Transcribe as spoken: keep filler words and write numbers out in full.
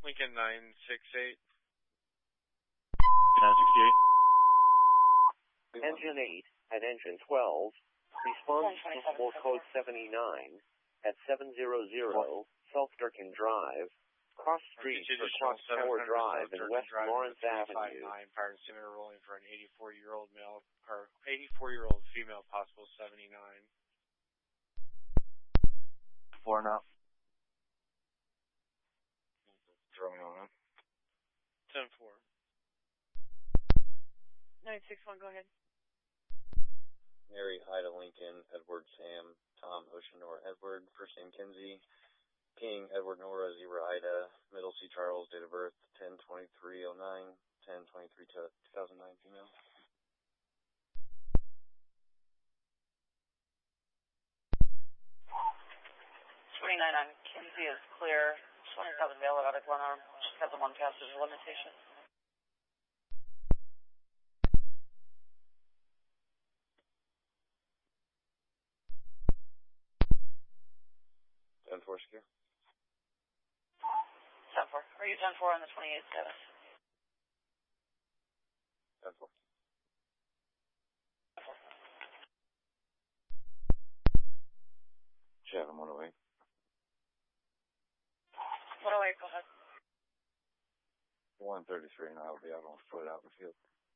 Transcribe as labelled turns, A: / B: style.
A: Lincoln nine six eight.
B: nine six eight.
C: Engine eight at engine twelve. Response to code seventy-nine at seven hundred South Durkin Drive. Cross Street for Cross Tower Drive in West Lawrence Avenue.
A: Prior to similar rolling for an eighty-four-year-old male or eighty-four-year-old female, possible seventy-nine.
B: Four now. Throw me on.
A: ten four.
D: nine six one, go ahead.
E: Mary Ida Lincoln, Edward Sam, Tom Oceanor Edward, first name Kinsey, King Edward Nora, Zebra Ida, Middle C Charles, date of birth ten twenty-three oh nine, ten twenty-three two thousand nine, female.
D: twenty-nine on Kinsey is clear. Just wanted to have the mail out at one arm. Just have the one pass as a limitation.
E: ten four secure.
D: ten four. Are you ten four on the twenty-eight status?
E: ten four.
D: ten four.
E: Chevron one oh eight.
D: one oh eight, go ahead.
E: one thirty-three, and I'll be out on foot out in the field.